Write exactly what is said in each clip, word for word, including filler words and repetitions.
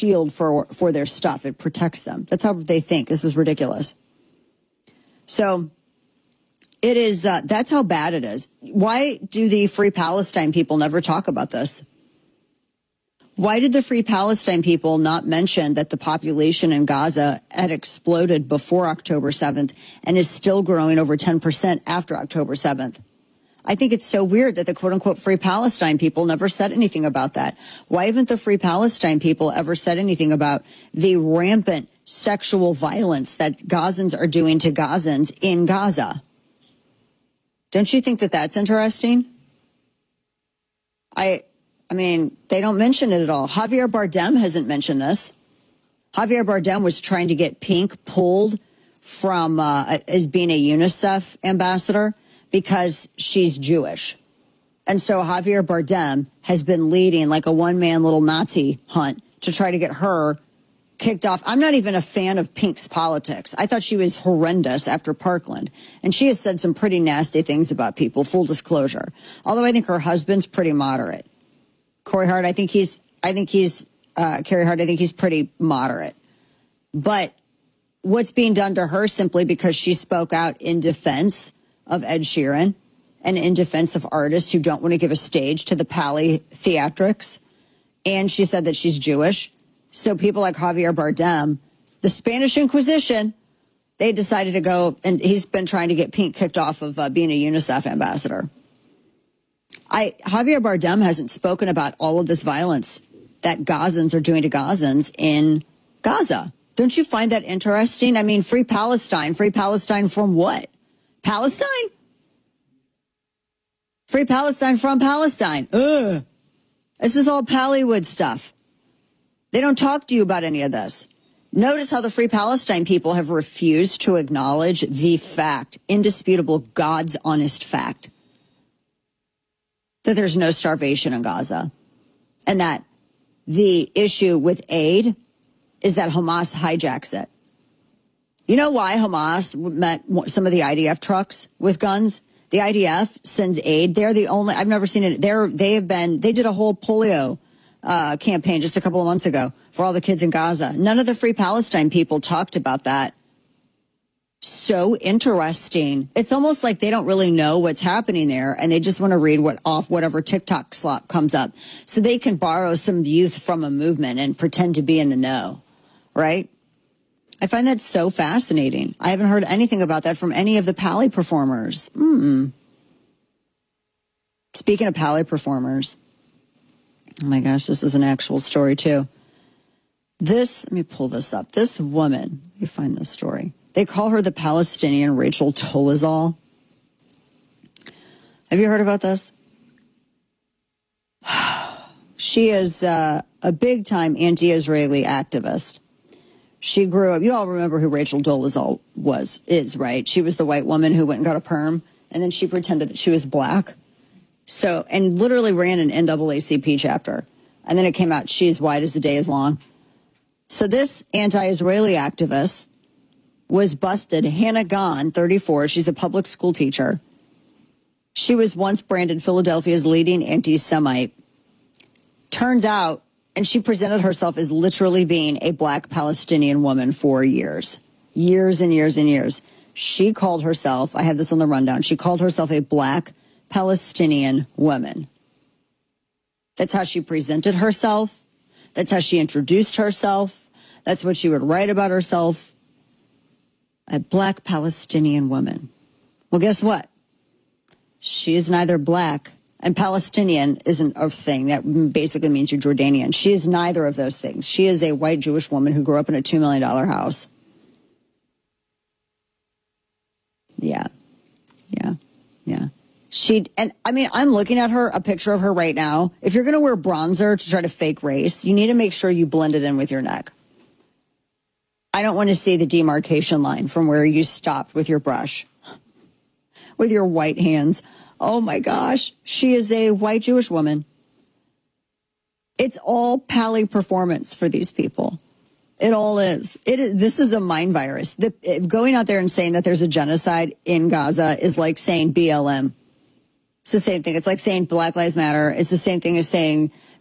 shield for, for their stuff. It protects them. That's how they think. This is ridiculous. So it is, uh, that's how bad it is. Why do the Free Palestine people never talk about this? Why did the Free Palestine people not mention that the population in Gaza had exploded before October seventh and is still growing over ten percent after October seventh? I think it's so weird that the quote-unquote Free Palestine people never said anything about that. Why haven't the Free Palestine people ever said anything about the rampant sexual violence that Gazans are doing to Gazans in Gaza? Don't you think that that's interesting? I... I mean, they don't mention it at all. Javier Bardem hasn't mentioned this. Javier Bardem was trying to get Pink pulled from uh, as being a UNICEF ambassador because she's Jewish. And so Javier Bardem has been leading like a one-man little Nazi hunt to try to get her kicked off. I'm not even a fan of Pink's politics. I thought she was horrendous after Parkland. And she has said some pretty nasty things about people, full disclosure. Although I think her husband's pretty moderate. Corey Hart, I think he's, I think he's, uh, Carrie Hart, I think he's pretty moderate. But what's being done to her simply because she spoke out in defense of Ed Sheeran and in defense of artists who don't want to give a stage to the Pally theatrics. And she said that she's Jewish. So people like Javier Bardem, the Spanish Inquisition, they decided to go, and he's been trying to get Pink kicked off of uh, being a UNICEF ambassador. I, Javier Bardem hasn't spoken about all of this violence that Gazans are doing to Gazans in Gaza. Don't you find that interesting? I mean, Free Palestine. Free Palestine from what? Palestine? Free Palestine from Palestine. Ugh. This is all Pallywood stuff. They don't talk to you about any of this. Notice how the Free Palestine people have refused to acknowledge the fact, indisputable, God's honest fact, that there's no starvation in Gaza, and that the issue with aid is that Hamas hijacks it. You know why Hamas met some of the I D F trucks with guns? The I D F sends aid. They're the only, I've never seen it. They're, they have been, they did a whole polio uh, campaign just a couple of months ago for all the kids in Gaza. None of the Free Palestine people talked about that. So interesting. It's almost like they don't really know what's happening there, and they just want to read what off whatever TikTok slop comes up so they can borrow some youth from a movement and pretend to be in the know, right? I find that so fascinating. I haven't heard anything about that from any of the Pally performers. Mm. Speaking of Pally performers, oh my gosh, this is an actual story too. This, let me pull this up. This woman, let me find this story. They call her the Palestinian Rachel Dolezal. Have you heard about this? She is uh, a big-time anti-Israeli activist. She grew up, you all remember who Rachel Dolezal was, is, right? She was the white woman who went and got a perm, and then she pretended that she was black. So, and literally ran an N double A C P chapter. And then it came out, she is white as the day is long. So this anti-Israeli activist was busted. Hannah Gahn, thirty-four. She's a public school teacher. She was once branded Philadelphia's leading anti-Semite. Turns out, and she presented herself as literally being a black Palestinian woman for years. Years and years and years. She called herself, I have this on the rundown, she called herself a black Palestinian woman. That's how she presented herself. That's how she introduced herself. That's what she would write about herself. A black Palestinian woman. Well, guess what? She is neither black, and Palestinian isn't a thing. That basically means you're Jordanian. She is neither of those things. She is a white Jewish woman who grew up in a two million dollars house. Yeah. Yeah. Yeah. She, and I mean, I'm looking at her, a picture of her right now. If you're going to wear bronzer to try to fake race, you need to make sure you blend it in with your neck. I don't want to see the demarcation line from where you stopped with your brush, with your white hands. Oh my gosh, she is a white Jewish woman. It's all Pally performance for these people. It all is. It is. This is a mind virus. The, going out there and saying that there's a genocide in Gaza is like saying B L M. It's the same thing. It's like saying Black Lives Matter. It's the same thing as saying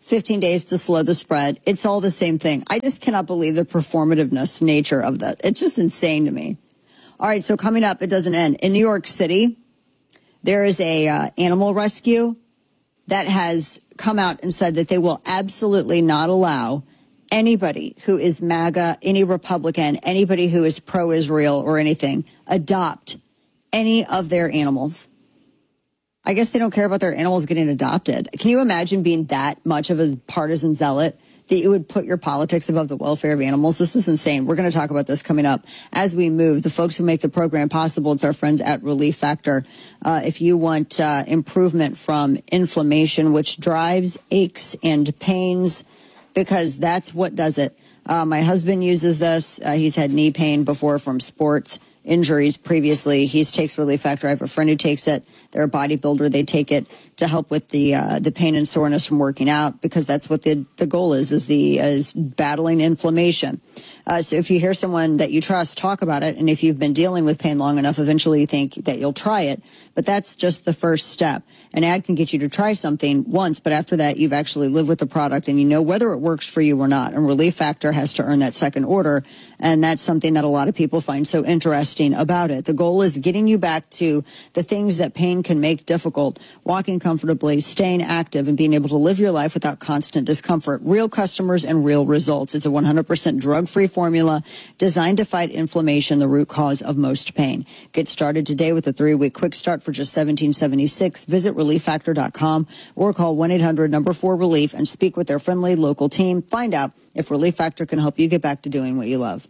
fifteen days to slow the spread. It's all the same thing. I just cannot believe the performativeness nature of that. It's just insane to me. All right, so coming up, it doesn't end. In New York City, there is a uh, animal rescue that has come out and said that they will absolutely not allow anybody who is MAGA, any Republican, anybody who is pro-Israel or anything, adopt any of their animals. I guess they don't care about their animals getting adopted. Can you imagine being that much of a partisan zealot that you would put your politics above the welfare of animals? This is insane. We're going to talk about this coming up as we move. The folks who make the program possible, it's our friends at Relief Factor. Uh, if you want uh, improvement from inflammation, which drives aches and pains, because that's what does it. Uh, my husband uses this. Uh, he's had knee pain before from sports injuries previously. He takes Relief Factor. I have a friend who takes it. They're a bodybuilder. They take it to help with the uh, the pain and soreness from working out, because that's what the the goal is, is the is battling inflammation. Uh, so if you hear someone that you trust talk about it, and if you've been dealing with pain long enough, eventually you think that you'll try it. But that's just the first step. An ad can get you to try something once, but after that, you've actually lived with the product and you know whether it works for you or not. And Relief Factor has to earn that second order. And that's something that a lot of people find so interesting about it. The goal is getting you back to the things that pain can make difficult: walking comfortably, staying active, and being able to live your life without constant discomfort. Real customers and real results. It's a one hundred percent drug-free formula designed to fight inflammation, the root cause of most pain. Get started today with a three-week quick start for just seventeen seventy-six. Visit relief factor dot com or call one eight hundred number four relief and speak with their friendly local team. Find out if Relief Factor can help you get back to doing what you love.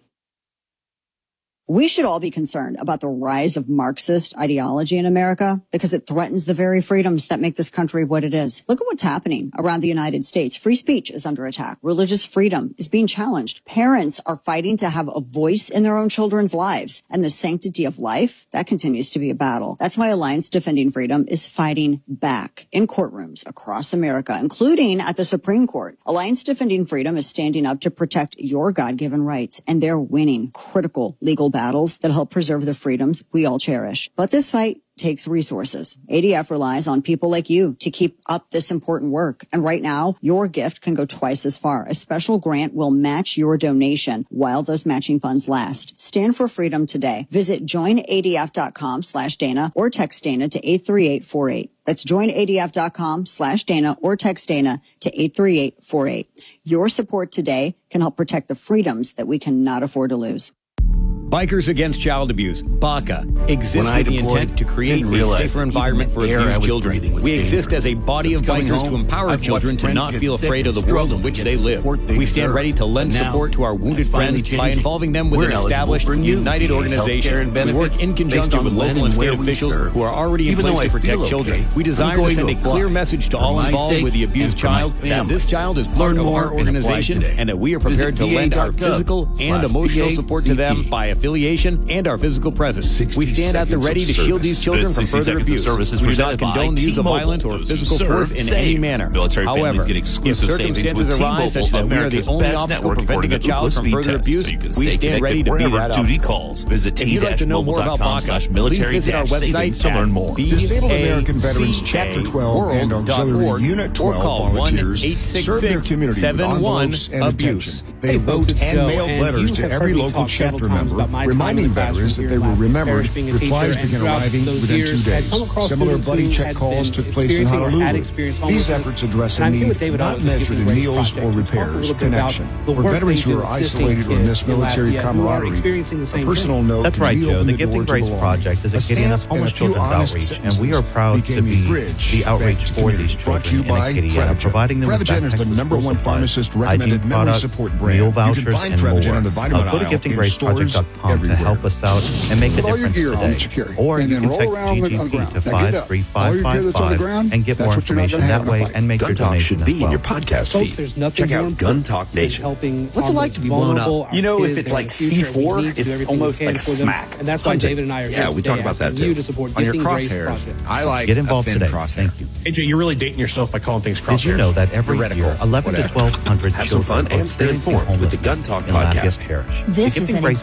We should all be concerned about the rise of Marxist ideology in America, because it threatens the very freedoms that make this country what it is. Look at what's happening around the United States. Free speech is under attack. Religious freedom is being challenged. Parents are fighting to have a voice in their own children's lives. And the sanctity of life, that continues to be a battle. That's why Alliance Defending Freedom is fighting back in courtrooms across America, including at the Supreme Court. Alliance Defending Freedom is standing up to protect your God-given rights, and they're winning critical legal battles. battles that help preserve the freedoms we all cherish. But this fight takes resources. A D F relies on people like you to keep up this important work. And right now, your gift can go twice as far. A special grant will match your donation while those matching funds last. Stand for freedom today. Visit join A D F dot com slash Dana or text Dana to eight three eight four eight. That's join A D F dot com slash Dana or text Dana to eight three eight four eight. Your support today can help protect the freedoms that we cannot afford to lose. Bikers Against Child Abuse, BACA, exists with the intent to create a safer environment for abused children. We exist as a body of bikers to empower children to not feel afraid of the world in which they live. We stand ready to lend support to our wounded friends by involving them with an established, united organization. We work in conjunction with local and state officials who are already in place to protect children. We desire to send a clear message to all involved with the abused child that this child is part of our organization and that we are prepared to lend our physical and emotional support to them by affiliation and our physical presence. We stand at the ready to shield these children from further abuse. We do not condone the use of violence or physical force in any manner. However, if circumstances arise such that we are the only obstacle preventing a child from further abuse, we stand ready to be that obstacle. If you'd like to know more about BACA, please visit our website at Disabled American Veterans Chapter twelve and Auxiliary Unit twelve volunteers serve their community with envelopes and attention. They wrote and mailed letters to every local chapter member, reminding veterans that they were remembered. Replies began arriving within two days. Similar buddy check calls took place in Honolulu. These efforts address a need not measured in meals or repairs, connection. For veterans who are isolated or miss military camaraderie, a personal note. That's right, Joe. The Gifting Grace Project is a Kitty-Us homeless children's outreach, and we are proud to be the outreach for these children in Acadiana, providing them with Prevagen is the number one pharmacist recommended memory support brand. Meal vouchers, you can find and Prevagen more. in the vitamin Uh, go to aisle gifting in grace project stores dot com to everywhere. help us out and make a Put all your difference gear on today. security, Or and you then can roll text around G on G the P ground. to Now get five up. three All five your gear five that's on the five ground, and get that's more what you're not information gonna have that in a way fight. and make Gun your Talk donation should be as in well. your podcast Folks, feed. there's nothing Check more out Gun important Talk than Nation. helping What's it like to be blown up? vulnerable, our You know, kids if it's and like our future, C four, we need to do it's everything we almost can like a for them. smack. And that's why Hunting. David and I are Yeah, here we today talked about that asking you too. to support On your Gifting Grace crosshairs. Project. I like Get involved a thin today. crosshair. Thank you. A J, you're really dating yourself by calling things crosshairs. Did you know that every Heretical. year eleven to Whatever. twelve hundred Have some children fun are and stay experiencing informed with the homelessness Gun Talk in Lafayette podcast. Parish. This the is Gifting an Grace important Project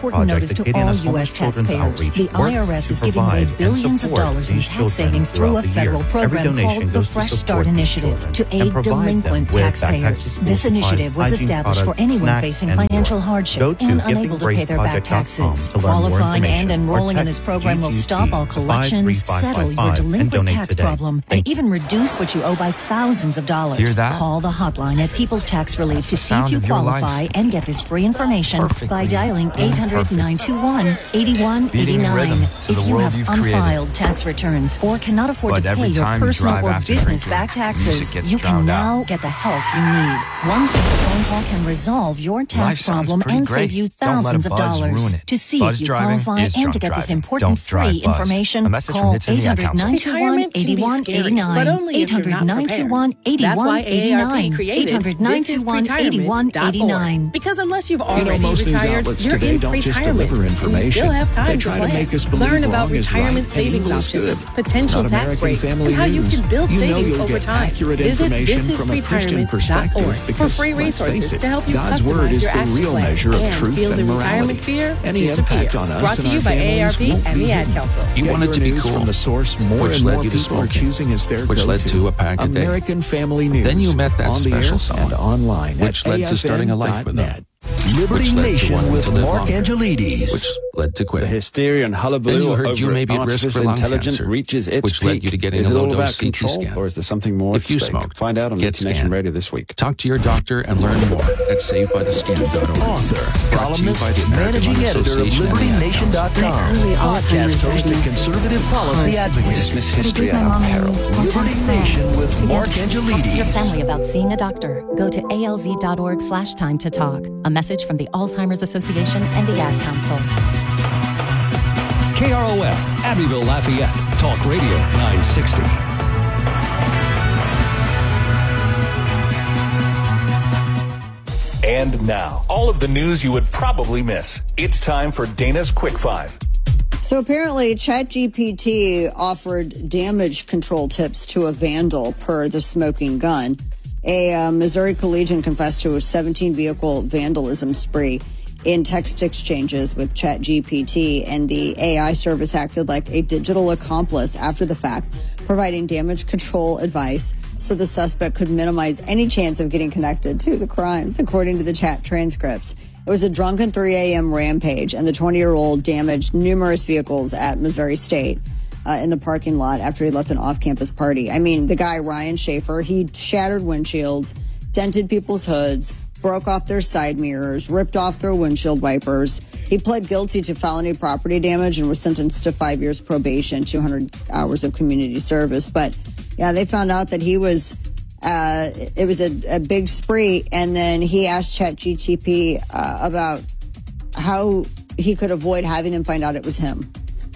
is to Acadiana all Homeless U S Children's taxpayers. Outreach The I R S works is to giving away provide and billions of support dollars in these tax children savings through throughout a the federal year. program Every donation called the goes to Fresh support Start these Initiative children to and aid provide them delinquent with taxpayers. backpack-to-school This initiative supplies, was hygiene established for products, anyone snacks, facing and financial more. hardship Go to and unable to pay their back giving grace project dot com taxes. to learn more Qualifying and information, or enrolling in text this program will G P T stop all to collections, five three five settle five your five and delinquent donate tax today. problem, Thank and even reduce what you owe by thousands of dollars. Hear that? Call the hotline at People's Tax Relief That's to the see if sound you of your qualify life. and get this free information Perfectly by dialing eight hundred, nine two one, eight one eight Beating nine. rhythm to the If you world have you've created. unfiled tax returns or cannot afford But to every pay your time you personal drive or after business drinking, back taxes, music gets you can drowned now out. get the help you need. One simple phone call can resolve your Life tax sounds problem pretty and great. save you Don't let a thousands of buzz dollars. ruin it. To see Buzz if you driving qualify is and drunk to get this driving. important Don't drive free buzzed. information, A message from call Hits India eight hundred, Council. nine two one, Retirement can be eight one scary, eight nine. but only if you're not nine two one, eight That's one why eight A A R P nine. created eight hundred, nine two one, eight one eight nine. Because unless you've You know, already most news retired, outlets you're today in don't just retirement. deliver And you information. still have time They to try to plan. make us believe Learn about wrong is retirement right and savings evil is options, good. potential On tax American breaks, Family and how you News, can build you know savings you'll over get time. accurate Visit information this is from a Christian retirement dot perspective org for because, free let's resources face it, to help you God's word customize is your the action real plan measure of and truth feel and the morality. retirement fear Any disappear. impact on us Brought to and you our by A A R families P won't and be the Ad hidden. Council. You Get wanted your to be news cool, from the source more which and led more you to people are smoking, choosing as their which led go-to. to a pack a day. American Family News. Then you met that on the special air someone, and online which at led to starting a life with them. A F N dot net. Liberty Which led to Nation wanting with to live Mark longer, Angelides. which led to The quitting. hysteria and hullabaloo Then you heard over you may be at risk for artificial lung intelligence cancer, reaches its which peak. led you to getting Is a it all low-dose about C T control, scan. or is there something more If at you stake? smoked, Find out on get Hits Nation scanned. Radio this week. Talk to your doctor and learn more at saved by the scan dot org. Author, Brought to you columnist, by the American managing Lung editor of Association and the Liberty Ad Nation dot com, My early podcast Alzheimer's host and diagnosis conservative was policy hard. advocate. Dismiss But it history gave at my our mom peril. more time Liberty to plan. Nation with To Mark talk to your Angelides. family about seeing a doctor. Go to A L Z dot org slash time to talk. A message from the Alzheimer's Association and the Ad Council. K R O F, Abbeville, Lafayette. Talk Radio nine sixty. And now, all of the news you would probably miss. It's time for Dana's Quick Five. So apparently ChatGPT offered damage control tips to a vandal per the smoking gun. A uh, Missouri collegian confessed to a seventeen vehicle vandalism spree in text exchanges with ChatGPT, and the A I service acted like a digital accomplice after the fact, providing damage control advice so the suspect could minimize any chance of getting connected to the crimes, according to the chat transcripts. It was a drunken three a.m. rampage, and the twenty-year-old damaged numerous vehicles at Missouri State uh, in the parking lot after he left an off-campus party. I mean, the guy, Ryan Schaefer, he shattered windshields, dented people's hoods, broke off their side mirrors, ripped off their windshield wipers. He pled guilty to felony property damage and was sentenced to five years probation, two hundred hours of community service. But, yeah, they found out that he was... Uh, it was a, a big spree, and then he asked ChatGPT uh, about how he could avoid having them find out it was him.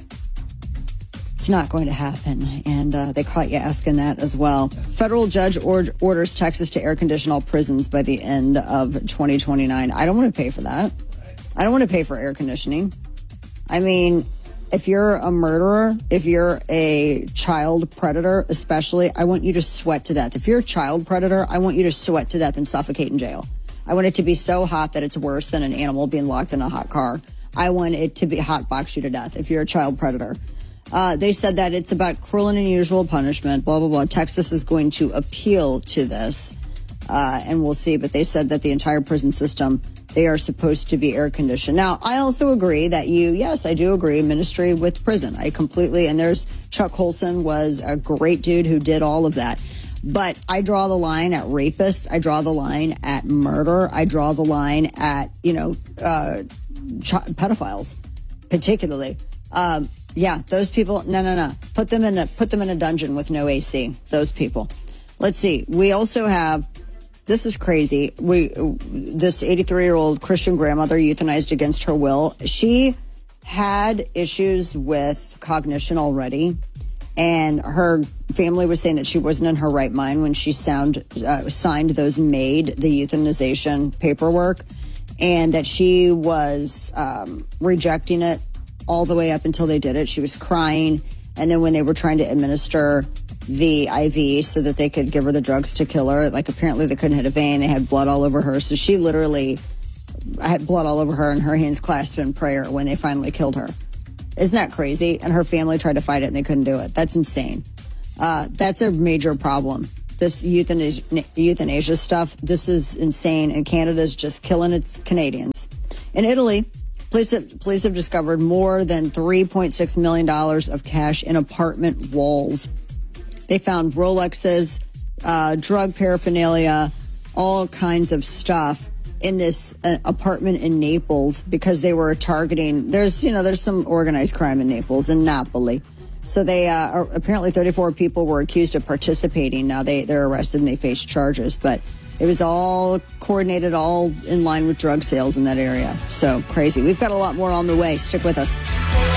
It's not going to happen, and uh, they caught you asking that as well. Federal judge or- orders Texas to air condition all prisons by the end of twenty twenty-nine. I don't want to pay for that. I don't want to pay for air conditioning. I mean... If you're a murderer, if you're a child predator, especially, I want you to sweat to death. If you're a child predator, I want you to sweat to death and suffocate in jail. I want it to be so hot that it's worse than an animal being locked in a hot car. I want it to be hot box you to death if you're a child predator. Uh, they said that it's about cruel and unusual punishment, blah, blah, blah. Texas is going to appeal to this, uh, and we'll see. But they said that the entire prison system, they are supposed to be air conditioned. Now, I also agree that you, yes, I do agree, ministry with prison. I completely, and there's Chuck Colson was a great dude who did all of that. But I draw the line at rapists. I draw the line at murder. I draw the line at, you know, uh, ch- pedophiles, particularly. Um, yeah, those people, no, no, no. Put them in a, put them in a dungeon with no A C. Those people. Let's see. We also have, this is crazy. We, this eighty-three-year-old Christian grandmother euthanized against her will. She had issues with cognition already, and her family was saying that she wasn't in her right mind when she sound, uh, signed those MAID, the euthanization paperwork, and that she was um, rejecting it all the way up until they did it. She was crying, and then when they were trying to administer the I V so that they could give her the drugs to kill her, like apparently they couldn't hit a vein. They had blood all over her. So she literally had blood all over her and her hands clasped in prayer when they finally killed her. Isn't that crazy? And her family tried to fight it and they couldn't do it. That's insane. Uh, that's a major problem. This euthanasia, euthanasia stuff, this is insane. And Canada's just killing its Canadians. In Italy, police have, police have discovered more than three point six million dollars of cash in apartment walls. They found Rolexes, uh, drug paraphernalia, all kinds of stuff in this uh, apartment in Naples because they were targeting, there's, you know, there's some organized crime in Naples and Napoli. So they, uh, are, apparently thirty-four people were accused of participating. Now they, they're arrested and they face charges, but it was all coordinated, all in line with drug sales in that area. So crazy. We've got a lot more on the way. Stick with us.